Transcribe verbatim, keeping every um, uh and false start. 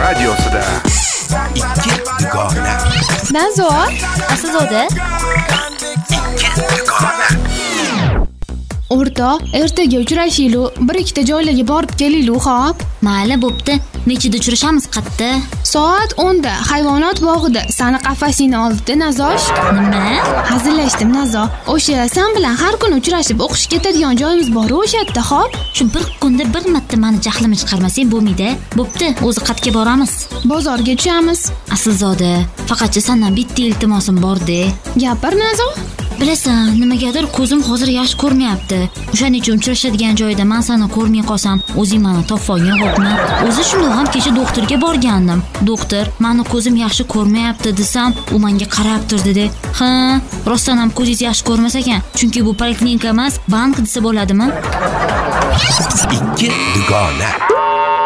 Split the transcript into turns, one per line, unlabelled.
radiosida ikki dugona.
Nazo,
Aslzoda.
ikki dugona.
O'rtoq, ertaga uchrashaylik, bir ikkita joylarga borib kelaylik, xo'p?
Mayli, bo'pti. Nechida uchrashamiz qatta?
Soat o'nda hayvonot bog'ida. Sani qafasingni oldida, Nazosh.
Nima?
Hazillashdim, Nazo. O'sha sen bilan har kuni uchrashib o'qish ketadigan joyimiz bor o'sha yerda, xo'p?
Shu bir kunda bir marta meni jahlimni chiqarmasang bo'lmaydi. Bo'pti, o'zi qatga boramiz.
Bozorga tushamiz.
Aslzoda, faqatcha sendan bitta iltimosim bor-da.
Gapir, Nazo.
Bilasan, nimagadir ko'zim hozir yaxshi ko'rmayapti. O'shaning uchun uchrashadigan joyda men seni ko'rmay qolsam, o'zing meni topfolgin, xo'pmi? O'zi shundoq ham kecha doktorga borgandim. Doktor, meni ko'zim yaxshi ko'rmayapti desam, u menga qarab turdi-da. Ha, rostdan ham ko'zingiz yaxshi ko'rmas ekan, chunki bu poliklinika emas, bank desa bo'ladimi?
ikki dugona.